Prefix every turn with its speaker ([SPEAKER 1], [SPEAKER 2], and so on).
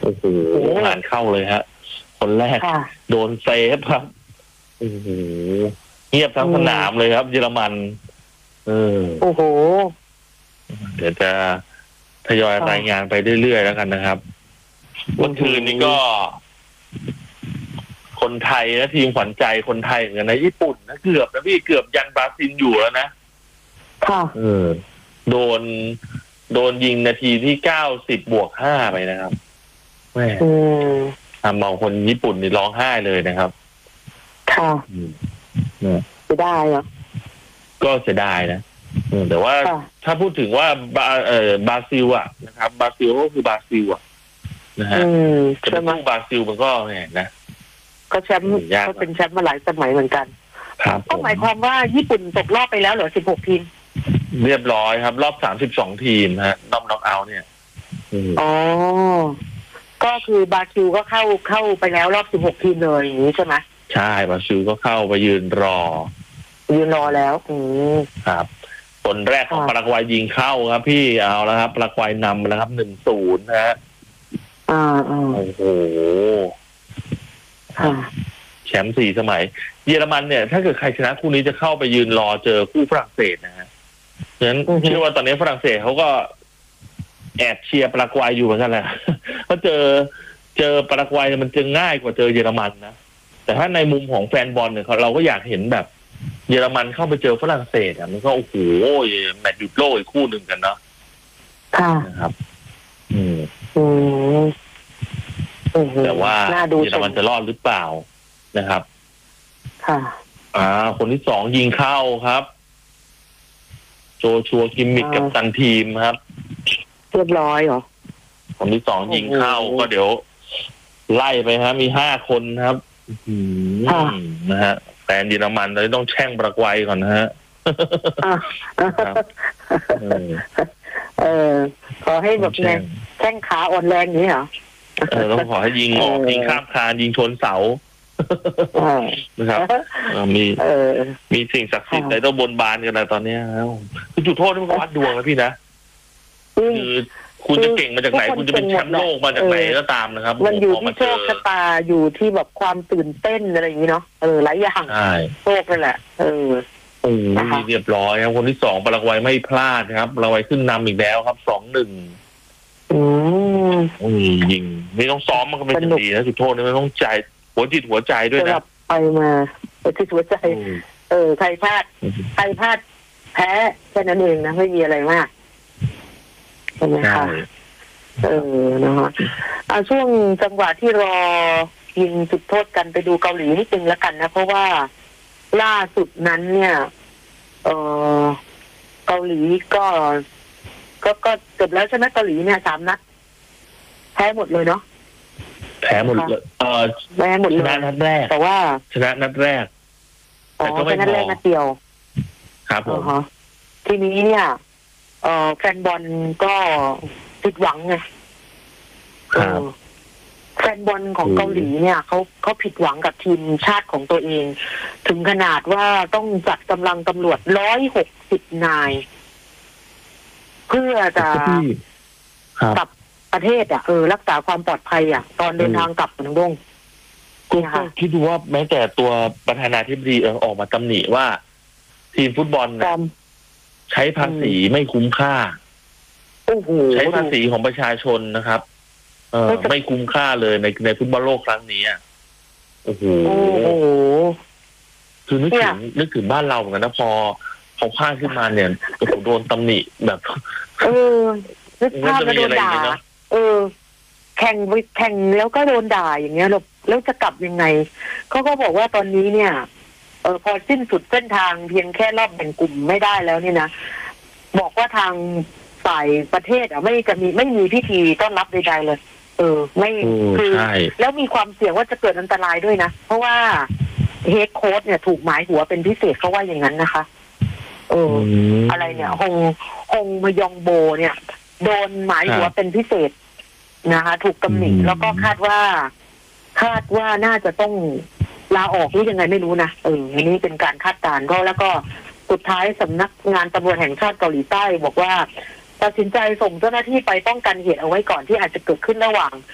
[SPEAKER 1] โอ้โหงานเข้าเลยฮะคนแรกโดนเซฟครับโอ้โหเงียบทั้งสนามเลยครับเยอรมัน
[SPEAKER 2] โอ้โห
[SPEAKER 1] เดี๋ยวจะทยอยรายงานไปเรื่อยๆแล้วกันนะครับเมื่อคืนนี้ก็คนไทยนะทีมขวัญใจคนไทยเหมือนกันนะญี่ปุ่นนะเกือบนะพี่เกือบยันบราซิลอยู่แล้วนะ
[SPEAKER 2] ค่ะ
[SPEAKER 1] โดนยิงนาทีที่90+5ไปนะครับแม่ทำมองคนญี่ปุ่นนี่ร้องไห้เลยนะครับ
[SPEAKER 2] ค่ะจะได้เหรอ
[SPEAKER 1] ก็จะได้นะแต่ว่าถ้าพูดถึงว่าบราซิลอ่ะนะครับบราซิลก็คือบราซิลอ่ะนะฮะจะเป็นบราซิลมันก็เนี่ยนะ
[SPEAKER 2] ก็แชมป์ก็เป็นแชมป์มาหลายสมัยเหมือนกันก็หมายความว่าญี่ปุ่นตกรอบไปแล้วเหรอ16 ทีม
[SPEAKER 1] เรียบร้อยครับรอบ32 ทีมฮะน็อกเอาท์เนี่ย
[SPEAKER 2] อ๋อก็คือบราซิลก็เข้าไปแล้วรอบ16 ทีมเลยอย่างนี้ใช่ไหม
[SPEAKER 1] ใช่บราซิลก็เข้าไปยืนรอ
[SPEAKER 2] แล้ว
[SPEAKER 1] ครับคนแรกของปารากวัยยิงเข้าครับพี่เอาแล้วครับปารากวัยนำมาแล้วครับ1-0นะฮะโอ้โหแชมป์4 สมัยเยอรมันเนี่ยถ้าเกิดใครชนะคู่นี้จะเข้าไปยืนรอเจอคู่ฝรั่งเศสนะฮะฉะนั้นเชื่อว่าตอนนี้ฝรั่งเศสเขาก็แอบเชียร์ปารากวัยอยู่เหมือนกันแหละเพราะเจอปารากวัยมันจะง่ายกว่าเจอเยอรมันนะแต่ถ้าในมุมของแฟนบอลเนี่ยเราก็อยากเห็นแบบเยอรมันเข้าไปเจอฝรั่งเศสอ่ะมันก็โอ้โหแมตช์หยุดโลกอีกคู่หนึ่งกันเนาะนะครับแต่ว่าเยอรมันจะรอดหรือเปล่านะครับคนที่2ยิงเข้าครับโจชัวกิมมิกกับตันทีมครับ
[SPEAKER 2] เรียบร้อยเหรอ
[SPEAKER 1] คนที่2ยิงเข้าก็เดี๋ยวไล่ไปฮะมี5 คนครับนะฮะแฟนเยอรมันเลยต้องแช่งปารากวัยก่อนนะฮะ
[SPEAKER 2] ขอให้แบบไงแข้งขาอ่อนแรงนี้เหรอ
[SPEAKER 1] ต้องขอให้ยิงออกยิงข้ามคานยิงชนเสานะครับมีสิ่งศักดิ์สิทธิ์อะไรต้องบนบานกันแล้วตอนนี้แล้วจุดโทษนี่มันก็วัดดวงนะพี่นะคือคุณจะเก่งมาจากไหนคุณจะเป็นแชมป์โลกมาจากไหนก็ตามนะครับ
[SPEAKER 2] มันอยู่ที่โชคชะตาอยู่ที่แบบความตื่นเต้นอะไรอย่างนี้เนาะหลายอย่างโชคนั่นแหละ
[SPEAKER 1] เรียบร้อยครับคนที่2ปารากวัยไม่พลาดครับปารากวัยขึ้นนำอีกแล้วครับ2-1ยิงไม่ต้องซ้อมมันก็เป็นดีนะจุดโทษนี่ไม่ต้องใจหัวจิตหัวใจด้วยนะ
[SPEAKER 2] ไปมาหัวจิตหัวใจใครพลาดแพ้แค่นั้นเองนะไม่มีอะไรมากใช่ไหมคะนะคะช่วงจังหวะที่รอยิงจุดโทษกันไปดูเกาหลีนิดนึงแล้วกันนะเพราะว่าล่าสุดนั้นเนี่ยเกาหลีก็จบแล้วใช่ไหมเกาหลีเนี่ย3 นัดแพ้หมดเลยเนาะ
[SPEAKER 1] แพ้หมดเลย
[SPEAKER 2] แพ้หมดเลย
[SPEAKER 1] ชนะนัดแรก
[SPEAKER 2] แต่ว่า
[SPEAKER 1] ชนะนัดแรก
[SPEAKER 2] แต่ก็ไม่พอนัดแรกนัดเดียว
[SPEAKER 1] ครับผม
[SPEAKER 2] ทีนี้เนี่ยแฟนบอลก็ผิดหวังไงแฟนบอลของเกาหลีเนี่ยเขาผิดหวังกับทีมชาติของตัวเองถึงขนาดว่าต้องจัดกำลังตำรวจ160 นายเพื่อจะกลับประเทศรักษาความปลอดภัยตอนเดินทางกลับน้องดง
[SPEAKER 1] คิดดูว่าแม้แต่ตัวประธานาธิบดีออกมาตำหนิว่าทีมฟุตบอลใช้ภาษีไม่คุ้มค่าใช้ภาษีของประชาชนนะครับไม่คุ้มค่าเลยในฟุตบอลโลกครั้งนี้โอ้โหคือนึกถึงบ้านเราเหมือนกันนะพอเขาพลาดขึ้นมาเนี่ยโอ้โหโดนตำหนิแบบ
[SPEAKER 2] นึกภาพแล้วโดนด่าแข่งแล้วก็โดนด่าอย่างเงี้ยแล้วจะกลับยังไงเขาก็บอกว่าตอนนี้เนี่ยพอสิ้นสุดเส้นทางเพียงแค่รอบแบ่งกลุ่มไม่ได้แล้วเนี่ยนะบอกว่าทางฝ่ายประเทศไม่มีพิธีต้อนรับใดๆเลยไม่คือแล้วมีความเสี่ยงว่าจะเกิดอันตรายด้วยนะเพราะว่าเฮดโค้ชเนี่ยถูกหมายหัวเป็นพิเศษเขาว่าอย่างนั้นนะคะอะไรเนี่ยฮงมยองโบเนี่ยโดนหมายหัวเป็นพิเศษนะคะถูกตำหนิแล้วก็คาดว่าน่าจะต้องลาออกหรือยังไงไม่รู้นะอันนี้เป็นการคาดการณ์ก็แล้วก็สุดท้ายสำนักงานตำรวจแห่งชาติเกาหลีใต้บอกว่าตัดสินใจส่งเจ้าหน้าที่ไปป้องกันเหตุเอาไว้ก่อนที่อาจจะเกิดขึ้นระหว่าง